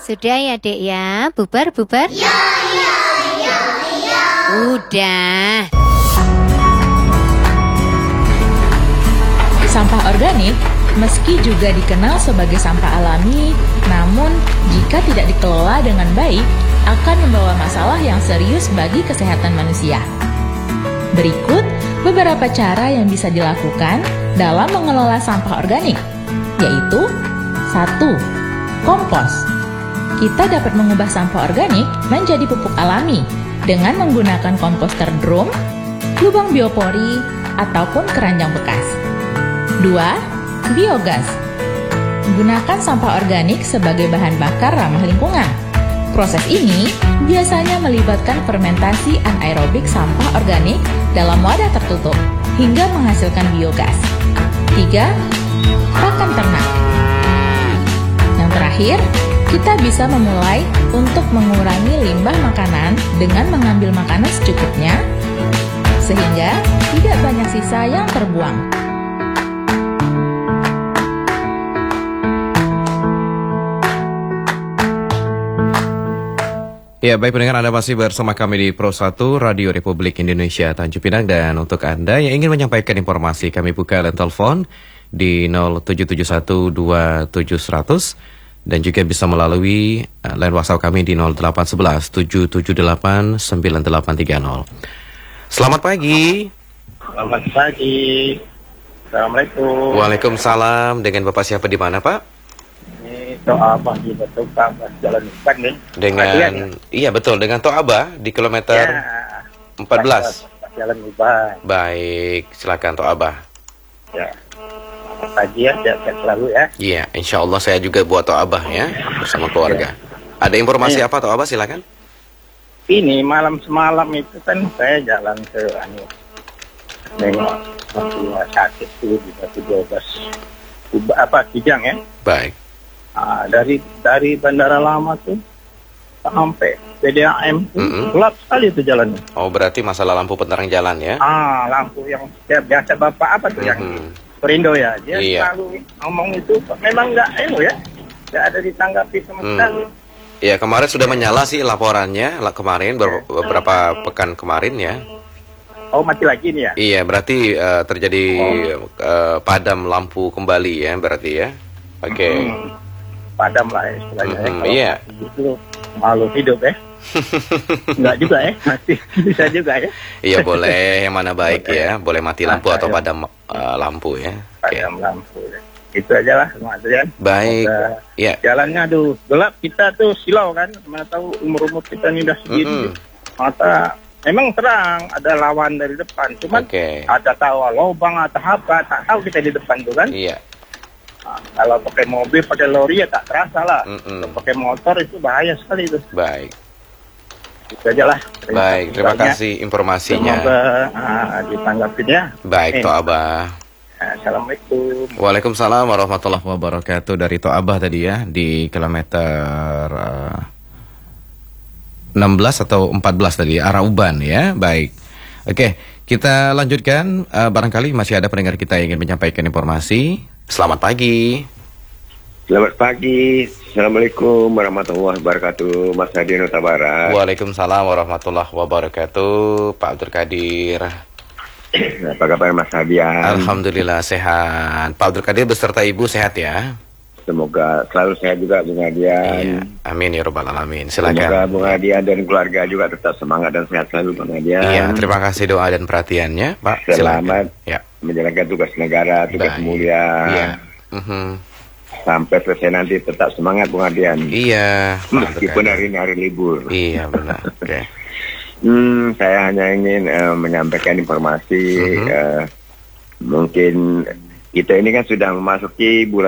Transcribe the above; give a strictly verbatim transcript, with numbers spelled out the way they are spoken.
Sudah ya dek ya, bubar bubar. Ya ya ya ya. Udah. Sampah organik, meski juga dikenal sebagai sampah alami, namun jika tidak dikelola dengan baik, akan membawa masalah yang serius bagi kesehatan manusia. Berikut beberapa cara yang bisa dilakukan dalam mengelola sampah organik, yaitu satu. Kompos. Kita dapat mengubah sampah organik menjadi pupuk alami dengan menggunakan komposter drum, lubang biopori, ataupun keranjang bekas. Dua. Biogas. Gunakan sampah organik sebagai bahan bakar ramah lingkungan. Proses ini biasanya melibatkan fermentasi anaerobik sampah organik dalam wadah tertutup hingga menghasilkan biogas. Tiga. Pakan ternak. Yang terakhir, kita bisa memulai untuk mengurangi limbah makanan dengan mengambil makanan secukupnya, sehingga tidak banyak sisa yang terbuang. Ya, baik pendengar, Anda masih bersama kami di Pro satu Radio Republik Indonesia Tanjung Pinang, dan untuk Anda yang ingin menyampaikan informasi, kami buka line telepon di nol tujuh tujuh satu dua tujuh seratus dan juga bisa melalui uh, line WhatsApp kami di nol delapan satu satu tujuh tujuh delapan sembilan delapan tiga nol. Selamat pagi. Selamat pagi. Assalamualaikum. Waalaikumsalam. Dengan Bapak siapa di mana, Pak? Tok Abah di Batu Kapas Jalan Uban nih. Dengan Adian, ya? Iya betul, dengan Tok Abah di kilometer ya, empat belas. Jalan Uban. Baik, silakan Tok Abah. Ya. Selamat pagi ya, sehat selalu ya. Iya, insya Allah saya juga buat Tok Abah ya, bersama keluarga. Ya. Ada informasi ya. Apa Tok Abah, silakan. Ini malam semalam itu kan saya jalan ke anu nengok rumah sakit tuh di Batu dua belas apa Kijang ya. Baik. Nah, dari dari Bandara Lama tuh sampai P D A M tuh mm-hmm. gelap sekali itu jalannya. Oh, berarti masalah lampu penerang jalan ya? Ah, lampu yang ya, biasa Bapak apa tuh mm-hmm. yang Perindo ya. Dia iya. selalu ngomong itu memang nggak enu ya. Nggak ada ditanggapi sama sekali. Hmm. Ya, kemarin sudah menyala sih laporannya lah kemarin ber- beberapa pekan kemarin ya. Oh, mati lagi nih ya? Iya, berarti uh, terjadi oh. uh, padam lampu kembali ya, berarti ya. Oke. Okay. Hmm. Padam lah ya istilahnya hmm, ya. Iya. Itu malu hidup ya. Enggak juga ya, masih bisa juga ya. Iya boleh, yang mana baik ya. Boleh mati lampu nah, atau ya. padam uh, lampu ya. Padam okay. lampu ya. Itu aja lah, Mas Adrian. Baik. Ya. Jalannya aduh gelap, kita tuh silau kan. Mana tahu umur-umur kita ini udah segini. Mm-hmm. Mata memang terang, ada lawan dari depan. Cuman okay. ada tahu lubang atau apa, tak tahu kita di depan tuh kan. Iya. Nah, kalau pakai mobil, pakai lori ya tak terasa lah. Mm-mm. Kalau pakai motor itu bahaya sekali itu. Baik. Itu aja lah. Terima Baik, terima banyak. kasih informasinya. Semoga uh, ditanggapin ya. Baik, Tok Abah. Assalamualaikum. Waalaikumsalam warahmatullahi wabarakatuh. Dari Tok Abah tadi ya, di kilometer uh, enam belas atau empat belas tadi, arah Uban ya. Baik. Oke, kita lanjutkan. Uh, barangkali masih ada pendengar kita yang ingin menyampaikan informasi. Selamat pagi. Selamat pagi. Assalamualaikum warahmatullahi wabarakatuh. Mas Hadi Nuta Barat. Waalaikumsalam warahmatullahi wabarakatuh. Pak Abdul Qadir. Apa kabar Mas Hadian? Alhamdulillah sehat. Pak Abdul Qadir beserta ibu sehat ya. Semoga selalu sehat juga Bung Hadian. Iya. Amin ya rabbal alamin. Silakan. Semoga Bung Hadian dan keluarga juga tetap semangat dan sehat selalu Bung Hadian. Iya, terima kasih doa dan perhatiannya, Pak. Selamat ya. menjalankan tugas negara, tugas Baik. mulia. Iya. Uh-huh. Sampai selesai nanti tetap semangat Bung Hadian. Iya. Meskipun hari ini hari libur. Iya benar. Oke. Okay. Hmm, saya hanya ingin uh, menyampaikan informasi. Uh-huh. uh, mungkin kita ini kan sudah memasuki bulan